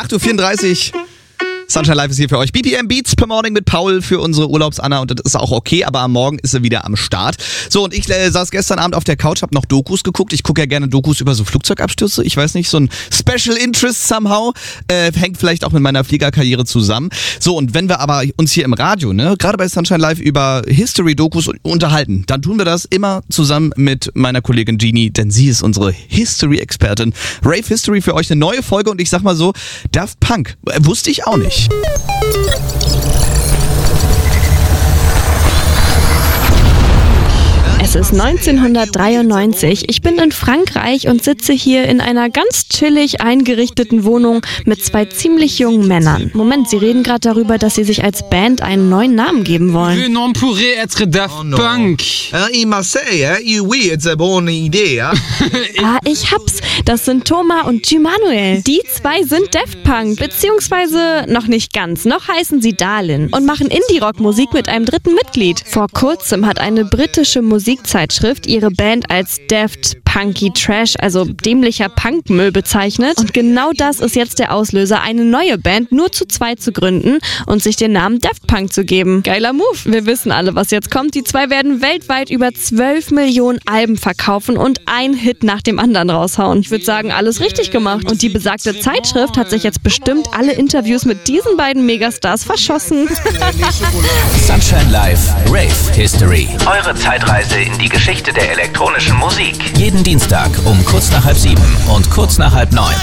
8.34 Uhr. Sunshine Live ist hier für euch. BPM Beats per Morning mit Paul für unsere Urlaubsanna und das ist auch okay, aber am Morgen ist sie wieder am Start. So, und ich saß gestern Abend auf der Couch, hab noch Dokus geguckt. Ich gucke ja gerne Dokus über so Flugzeugabstürze. Ich weiß nicht, so ein Special Interest somehow. Hängt vielleicht auch mit meiner Fliegerkarriere zusammen. So, und wenn wir aber uns hier im Radio, gerade bei Sunshine Live über History-Dokus unterhalten, dann tun wir das immer zusammen mit meiner Kollegin Genie, denn sie ist unsere History-Expertin. Rave History für euch eine neue Folge und ich sag mal so, Daft Punk, wusste ich auch nicht. Es ist 1993. Ich bin in Frankreich und sitze hier in einer ganz chillig eingerichteten Wohnung mit zwei ziemlich jungen Männern. Moment, sie reden gerade darüber, dass sie sich als Band einen neuen Namen geben wollen. Le nom pourrait être Daft Punk. In Marseille, oui, it's a bonne idee. Ich hab's. Das sind Thomas und Gimanuel. Die zwei sind Daft Punk, beziehungsweise noch nicht ganz. Noch heißen sie Darlin und machen Indie-Rock-Musik mit einem dritten Mitglied. Vor kurzem hat eine britische Musikzeitschrift ihre Band als Daft Punky Trash, also dämlicher Punkmüll bezeichnet. Und genau das ist jetzt der Auslöser, eine neue Band nur zu zweit zu gründen und sich den Namen Daft Punk zu geben. Geiler Move. Wir wissen alle, was jetzt kommt. Die zwei werden weltweit über 12 Millionen Alben verkaufen und ein Hit nach dem anderen raushauen. Ich würde sagen, alles richtig gemacht. Und die besagte Zeitschrift hat sich jetzt bestimmt alle Interviews mit diesen beiden Megastars verschossen. Sunshine Live, Rave History. Eure Zeitreise in die Geschichte der elektronischen Musik. Jeden Dienstag um kurz nach 6:30 und kurz nach 8:30.